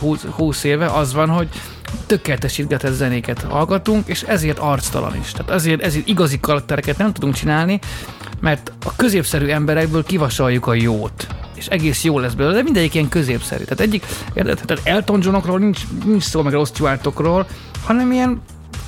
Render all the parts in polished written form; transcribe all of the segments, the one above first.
20 éve az van, hogy tökéletesítgetett zenéket hallgatunk, és ezért arctalan is. Tehát ezért igazi karaktereket nem tudunk csinálni, mert a középszerű emberekből kivasaljuk a jót. És egész jó lesz belőle, de mindegyik ilyen középszerű. Tehát Elton Johnokról nincs szó, meg Ross Stewartokról, hanem ilyen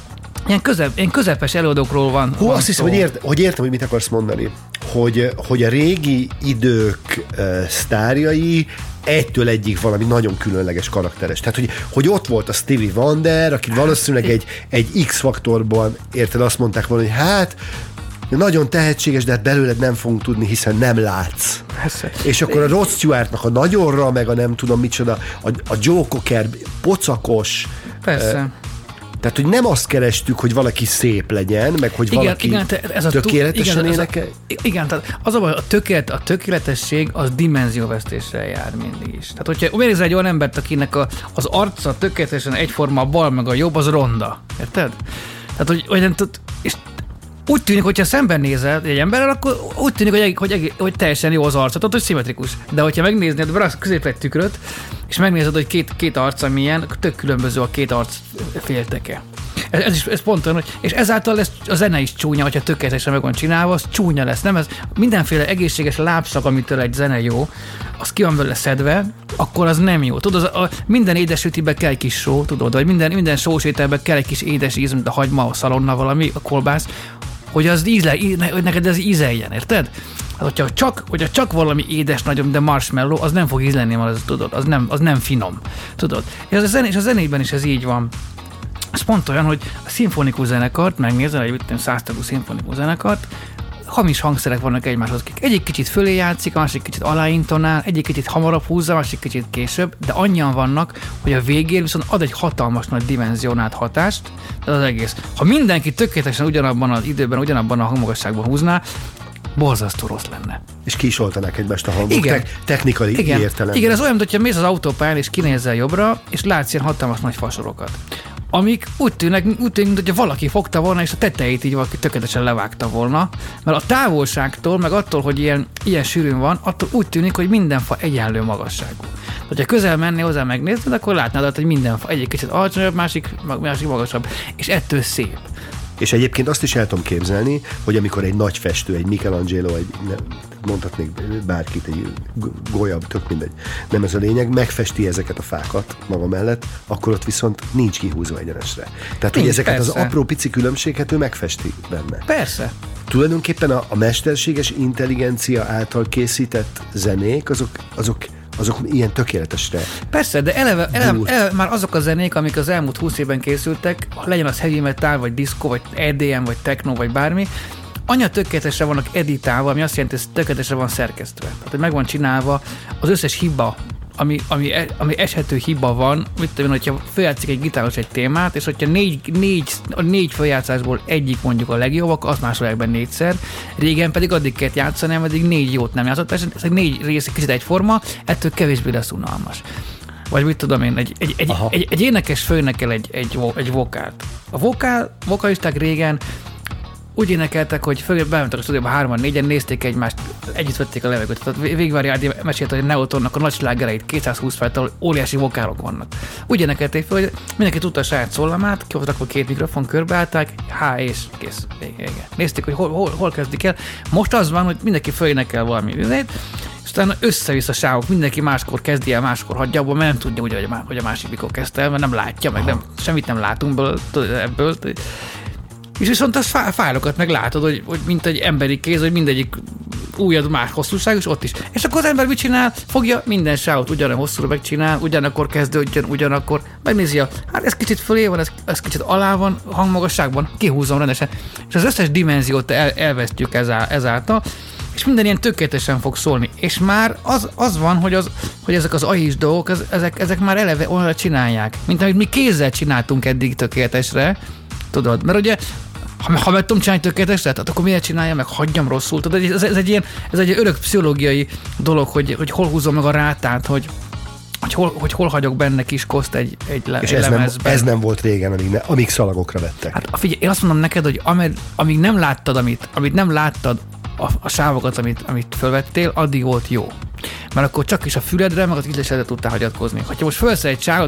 közepes előadókról van. Azt hiszem, hogy értem, hogy mit akarsz mondani. Hogy a régi idők sztárjai egytől egyig valami nagyon különleges karakteres. Tehát, hogy ott volt a Stevie Wonder, aki valószínűleg egy X-faktorban, érted, azt mondták volna, hogy hát nagyon tehetséges, de hát belőled nem fogunk tudni, hiszen nem látsz. Persze. És akkor a Rod Stewartnak a nagyonra, meg a nem tudom micsoda, a Joe Cocker pocakos. Persze. Tehát, hogy nem azt kerestük, hogy valaki szép legyen, meg hogy valaki tökéletesen énekel. Igen, tehát az a tökéletesség az dimenzióvesztéssel jár mindig is. Tehát, hogyha megnézel egy olyan embert, akinek az arca tökéletesen egyforma, a bal meg a jobb, az ronda. Érted? Tehát, és úgy tűnik, hogyha szemben nézel egy emberrel, akkor úgy tűnik, hogy teljesen jó az arca, tehát hogy szimmetrikus. De hogyha megnéznéd, beraksz középre egy tükröt, és megnézed, hogy két arca milyen, akkor tök különböző a két arc félteke. Ez pont olyan, és ezáltal lesz a zene is csúnya, hogyha tökéletesen meg van csinálva, az csúnya lesz. Nem ez mindenféle egészséges lábszak, amitől egy zene jó, az ki van belőle szedve, akkor az nem jó. Tudod, minden édesütibe kell egy kis só, tudod, vagy minden sós ételbe kell egy kis édes íz, mint a hagyma, a szalonna valami, a kolbász, hogy az hogy neked ez ízeljen, érted? Hát, hogyha csak valami édes nagyon, de marshmallow, az nem fog ízlenni, mert tudod, az nem finom. Tudod? És a zenében is ez így van. Ez pont olyan, hogy a szimfonikus zenekart, megnézel, egy 100 tagú szimfonikus zenekart, hamis hangszerek vannak egymáshoz. Egyik kicsit fölé játszik, a másik kicsit aláintonál, egyik kicsit hamarabb húzza, a másik kicsit később, de annyian vannak, hogy a végén viszont ad egy hatalmas nagy dimenzionált hatást, az egész. Ha mindenki tökéletesen ugyanabban az időben, ugyanabban a hangmagasságban húzná, borzasztó rossz lenne. És kisoltanák egymást a hangok technikai értelemben. Igen, ez olyan, hogyha mész az autópályán és kinézel jobbra, és látsz ilyen hatalmas nagy fasorokat, amik úgy tűnik, hogy valaki fogta volna, és a tetejét így valaki tökéletesen levágta volna, mert a távolságtól, meg attól, hogy ilyen sűrűn van, attól úgy tűnik, hogy minden fa egyenlő magasságú. Hogyha közel mennél hozzá megnézed, akkor látnád, hogy minden fa egyik kicsit alacsonyabb, másik magasabb, és ettől szép. És egyébként azt is el tudom képzelni, hogy amikor egy nagy festő, egy Michelangelo, mondhatnék bárkit, egy Goya, tök mindegy, nem ez a lényeg, megfesti ezeket a fákat maga mellett, akkor ott viszont nincs kihúzva egyenesre. Tehát, hogy ezeket persze. Az apró pici különbséget ő megfesti benne. Persze. Tulajdonképpen a mesterséges intelligencia által készített zenék, azok ilyen tökéletesre. Persze, de eleve már azok a zenék, amik az elmúlt 20 évben készültek, legyen az heavy metal, vagy disco, vagy EDM, vagy techno, vagy bármi, annyira tökéletesre vannak editálva, ami azt jelenti, hogy tökéletesre van szerkesztve. Tehát, hogy meg van csinálva az összes hiba, ami eshető hiba van, mit tudom, hogyha feljátszik egy gitáros egy témát, és hogyha négy feljátszásból egyik mondjuk a legjobb, akkor azt másolják be 4-szer. Régen pedig addig kellett játszani, ameddig 4 jót nem játszott, és ez 4 rész kicsit egyforma, ettől kevésbé lesz unalmas. Vagy mit tudom én, egy énekes főnékel egy vokált. A vokalisták régen úgy énekeltek, hogy bementek a stúdióba 3-4-en, nézték egymást, együtt vették a levegőt. Tehát Végvári Ádi mesélte, hogy Neotonnak a nagy slágereit 220 feltől óriási vokálok vannak. Úgy énekelték fel, hogy mindenki tudta a saját szólamát, kihoztak a 2 mikrofon, körbeállták, és kész. Vége. Nézték, hogy hol kezdik el. Most az van, hogy mindenki fölénekel valami vizét, és utána össze-vissza sávok, mindenki máskor kezdi el, máskor hagyja abba, mert nem tudja, hogy a másik mikor kezdte el, mert nem látja, meg semmit nem látunk ebből. És viszont a fájlokat meg látod, hogy mint egy emberi kéz, hogy mindegyik újad más hosszúságos, ott is. És akkor az ember mit csinál? Fogja minden sávot ugyanolyan hosszúra megcsinál, ugyanakkor kezdődjön, ugyanakkor megnézi, hát ez kicsit fölé van, ez kicsit alá van, hangmagasságban, kihúzom rendesen. És az összes dimenziót elvesztjük ezáltal, és minden ilyen tökéletesen fog szólni. És már az van, hogy ezek az AI-s dolgok, ezek már eleve olyan csinálják, mint amit mi kézzel csináltunk eddig tökéletesre, tudod, mert ugye ha meg tudom csinálni tökéletesre, akkor miért csinálja meg, hagyjam rosszul, tudod, ez egy örök pszichológiai dolog, hogy hol húzom meg a rátát, hogy hol hagyok benne kis koszt egy lemezben. Ez nem volt régen, amíg szalagokra vettek. Hát figyelj, én azt mondom neked, hogy amíg nem láttad, amit nem láttad a sávokat, amit fölvettél, addig volt jó. Mert akkor csak is a füledre, meg az ízlésedre tudtál hagyatkozni. Ha most fölsz egy sávot,